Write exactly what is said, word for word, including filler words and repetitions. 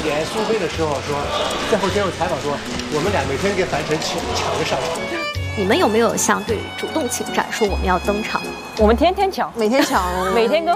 年苏菲的时候说，在后接受采访说，我们俩每天给樊晨抢抢着上场。 你们有没有相对主动请战，说我们要登场？ 我们天天抢， 每天抢， 每天跟